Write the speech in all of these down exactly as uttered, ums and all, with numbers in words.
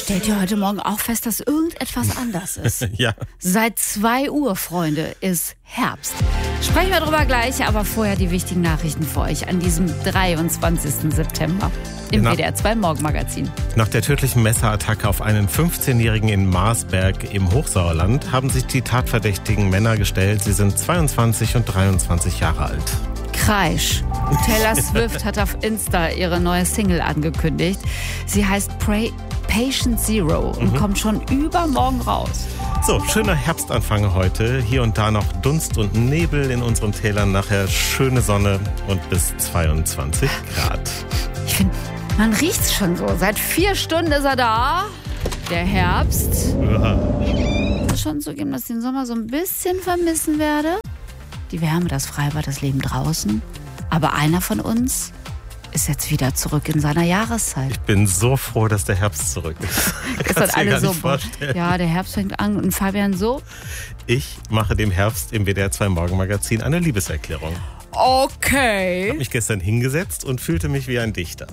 Stellt ihr heute Morgen auch fest, dass irgendetwas anders ist? Ja. Seit zwei Uhr, Freunde, ist Herbst. Sprechen wir drüber gleich, aber vorher die wichtigen Nachrichten für euch an diesem dreiundzwanzigsten September im Nach- W D R zwei Morgenmagazin. Nach der tödlichen Messerattacke auf einen fünfzehnjährigen in Marsberg im Hochsauerland haben sich die tatverdächtigen Männer gestellt. Sie sind zweiundzwanzig und dreiundzwanzig Jahre alt. Kreisch. Taylor Swift hat auf Insta ihre neue Single angekündigt. Sie heißt Pray, Patient Zero und Mhm. kommt schon übermorgen raus. So, schöner Herbstanfang heute. Hier und da noch Dunst und Nebel in unseren Tälern. Nachher schöne Sonne und bis zweiundzwanzig Grad. Ich finde, man riecht's schon so. Seit vier Stunden ist er da. Der Herbst. Ich muss schon zugeben, dass ich den Sommer so ein bisschen vermissen werde. Die Wärme, das Freibad, das Leben draußen. Aber einer von uns ist jetzt wieder zurück in seiner Jahreszeit. Ich bin so froh, dass der Herbst zurück ist. Ist Kannst dir alle gar so, nicht vorstellen. ja, der Herbst fängt an und Fabian so. Ich mache dem Herbst im W D R zwei Morgenmagazin eine Liebeserklärung. Okay. Ich habe mich gestern hingesetzt und fühlte mich wie ein Dichter.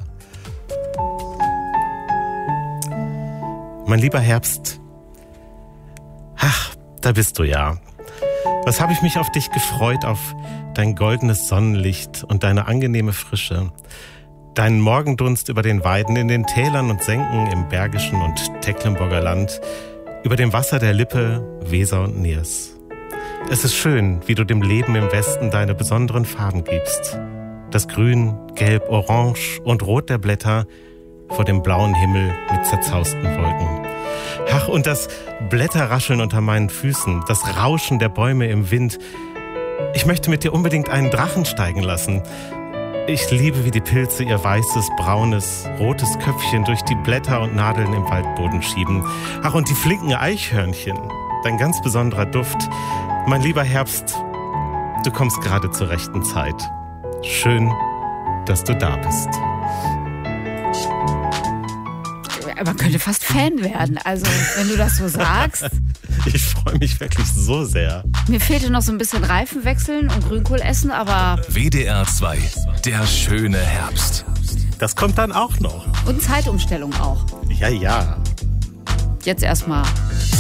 Mein lieber Herbst, ach, da bist du ja. Was habe ich mich auf dich gefreut, auf dein goldenes Sonnenlicht und deine angenehme Frische. Deinen Morgendunst über den Weiden in den Tälern und Senken im Bergischen und Tecklenburger Land, über dem Wasser der Lippe, Weser und Niers. Es ist schön, wie du dem Leben im Westen deine besonderen Farben gibst. Das Grün, Gelb, Orange und Rot der Blätter vor dem blauen Himmel mit zerzausten Wolken. Ach, und das Blätterrascheln unter meinen Füßen, das Rauschen der Bäume im Wind. Ich möchte mit dir unbedingt einen Drachen steigen lassen. Ich liebe, wie die Pilze ihr weißes, braunes, rotes Köpfchen durch die Blätter und Nadeln im Waldboden schieben. Ach, und die flinken Eichhörnchen, dein ganz besonderer Duft. Mein lieber Herbst, du kommst gerade zur rechten Zeit. Schön, dass du da bist. Man könnte fast Fan werden, also wenn du das so sagst. Ich freue mich wirklich so sehr. Mir fehlte noch so ein bisschen Reifen wechseln und Grünkohl essen, aber... W D R zwei, der schöne Herbst. Das kommt dann auch noch. Und Zeitumstellung auch. Ja, ja. Jetzt erstmal